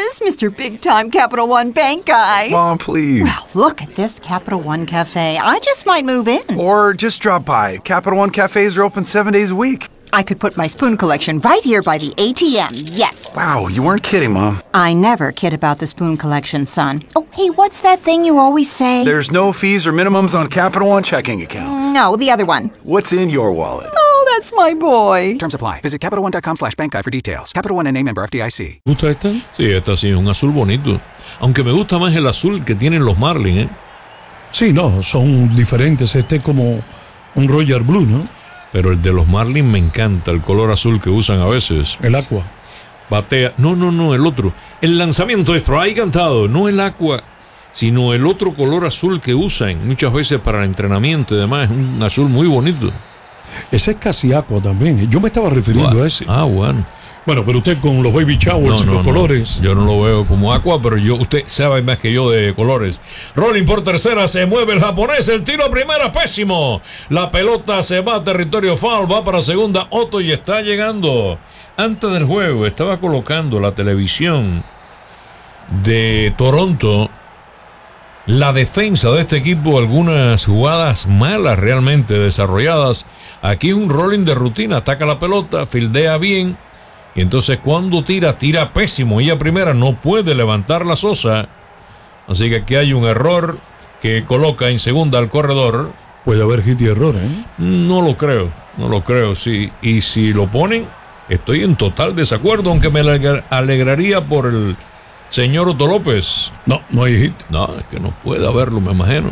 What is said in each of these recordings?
is Mr. Big Time Capital One Bank guy. Mom, please. Well, look at this Capital One Cafe. I just might move in. Or just drop by. Capital One cafes are open 7 days a week. I could put my spoon collection right here by the ATM, yes. Wow, you weren't kidding, Mom. I never kid about the spoon collection, son. Oh, hey, what's that thing you always say? There's no fees or minimums on Capital One checking accounts. No, the other one. What's in your wallet? Oh, that's my boy. Terms apply. Visit CapitalOne.com/bankguide for details. Capital One NA, member FDIC. ¿Gusta esta? Sí, esta sí es un azul bonito. Aunque me gusta más el azul que tienen los Marlins, ¿eh? Sí, no, son diferentes. Este es como un Royal Blue, ¿no? Pero el de los Marlins me encanta, el color azul que usan a veces. El Aqua. Batea. No, el otro. El lanzamiento de strike cantado, no el Aqua, sino el otro color azul que usan muchas veces para el entrenamiento y demás. Es un azul muy bonito. Ese es casi Aqua también. Yo me estaba refiriendo a ese. Ah, bueno. Bueno, pero usted con los baby showers y los colores. Yo no lo veo como Aqua, pero usted sabe más que yo de colores. Rolling por tercera, se mueve el japonés, el tiro a primera, pésimo. La pelota se va a territorio foul, va para segunda, Otto y está llegando. Antes del juego estaba colocando la televisión de Toronto, la defensa de este equipo, algunas jugadas malas realmente desarrolladas. Aquí es un rolling de rutina, ataca la pelota, fildea bien. Y entonces cuando tira pésimo. Y a primera no puede levantar la Sosa. Así que aquí hay un error que coloca en segunda al corredor. Puede haber hit y error, ¿eh? No lo creo, sí. Y si lo ponen, estoy en total desacuerdo, aunque me alegraría por el señor Otto López. No hay hit. No, es que no puede haberlo, me imagino.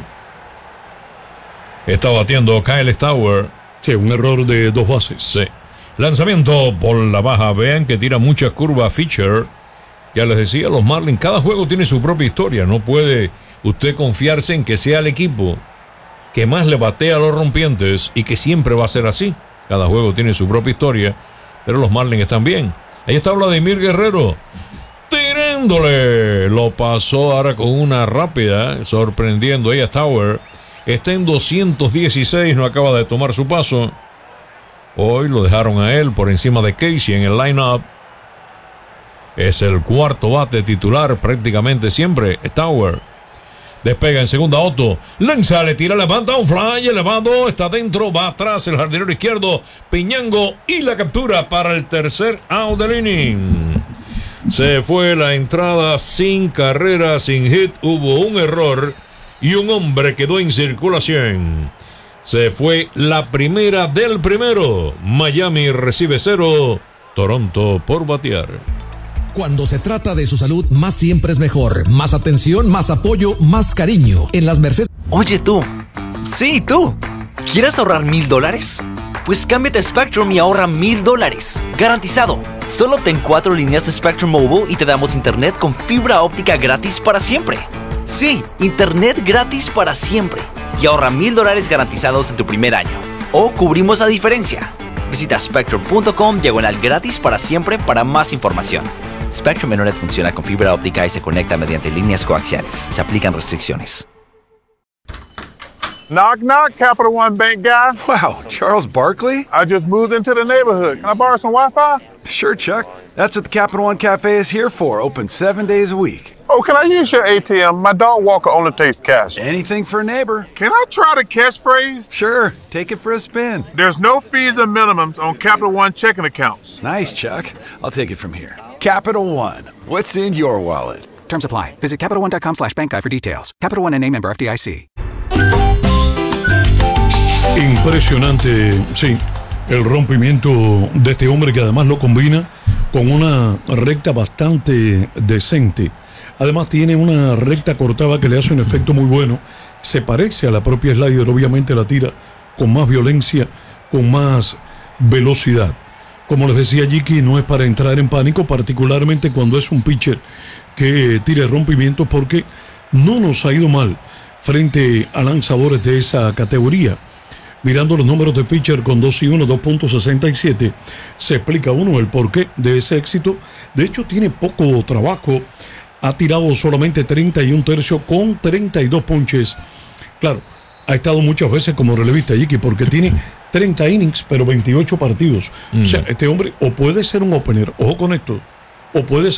Está batiendo Kyle Stowers. Sí, un error de 2 bases. Sí. Lanzamiento por la baja. Vean que tira muchas curvas Fisher. Ya les decía, los Marlins, cada juego tiene su propia historia. No puede usted confiarse en que sea el equipo que más le batea a los rompientes y que siempre va a ser así. Cada juego tiene su propia historia, pero los Marlins están bien. Ahí está Vladimir Guerrero tirándole. Lo pasó ahora con una rápida, sorprendiendo ahí a Stowers. Está en 216, no acaba de tomar su paso. Hoy lo dejaron a él por encima de Casey en el line-up. Es el cuarto bate titular prácticamente siempre. Stowers despega en segunda, Otto lanza, le tira, levanta un fly elevado, está dentro, va atrás el jardinero izquierdo Piñango y la captura para el tercer out del inning. Se fue la entrada sin carrera, sin hit, hubo un error y un hombre quedó en circulación. Se fue la primera del primero. Miami recibe 0. Toronto por batear. Cuando se trata de su salud, más siempre es mejor. Más atención, más apoyo, más cariño. En las Mercedes. Oye tú. Sí, tú. ¿Quieres ahorrar $1,000? Pues cámbiate a Spectrum y ahorra $1,000. Garantizado. Solo obtén 4 líneas de Spectrum Mobile y te damos internet con fibra óptica gratis para siempre. Sí, internet gratis para siempre. Y ahorra $1,000 garantizados en tu primer año. O cubrimos la diferencia. Visita spectrum.com/gratis para siempre para más información. Spectrum Internet funciona con fibra óptica y se conecta mediante líneas coaxiales. Se aplican restricciones. Knock, knock, Capital One Bank guy. Wow, Charles Barkley? I just moved into the neighborhood. Can I borrow some Wi-Fi? Sure, Chuck. That's what the Capital One Cafe is here for. Open 7 days a week. Oh, can I use your ATM? My dog Walker only takes cash. Anything for a neighbor. Can I try the catchphrase? Sure, take it for a spin. There's no fees or minimums on Capital One checking accounts. Nice, Chuck. I'll take it from here. Capital One. What's in your wallet? Terms apply. Visit CapitalOne.com/bankguide for details. Capital One NA, member FDIC. Impresionante, sí, el rompimiento de este hombre que además lo combina con una recta bastante decente. Además tiene una recta cortada que le hace un efecto muy bueno. Se parece a la propia slider, obviamente la tira con más violencia, con más velocidad. Como les decía Jiki, no es para entrar en pánico, particularmente cuando es un pitcher que tire rompimientos, porque no nos ha ido mal frente a lanzadores de esa categoría. Mirando los números de pitcher con 2-1, 2.67, se explica uno el porqué de ese éxito. De hecho, tiene poco trabajo. Ha tirado solamente 31 tercios con 32 ponches. Claro, ha estado muchas veces como relevista, Jiki, porque tiene 30 innings, pero 28 partidos. O sea, este hombre o puede ser un opener, ojo con esto, o puede ser